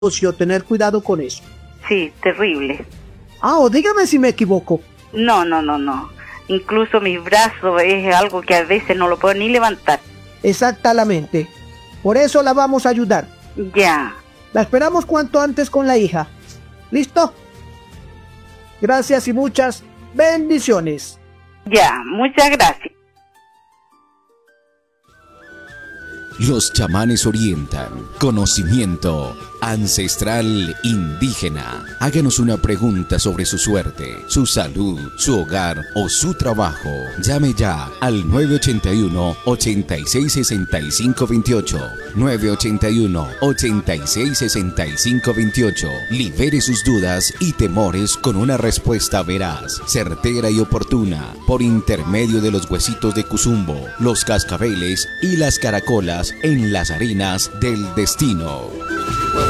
tener cuidado con eso. Sí, terrible. O dígame si me equivoco. No. Incluso mis brazos es algo que a veces no lo puedo ni levantar. Exactamente. Por eso la vamos a ayudar. Ya. La esperamos cuanto antes con la hija. ¿Listo? Gracias y muchas bendiciones. Ya, muchas gracias. Los chamanes orientan conocimiento ancestral indígena. Háganos una pregunta sobre su suerte, su salud, su hogar o su trabajo. Llame ya al 981-866528. 981-866528. Libere sus dudas y temores con una respuesta veraz, certera y oportuna, por intermedio de los huesitos de Cuzumbo, los cascabeles y las caracolas en las arenas del destino.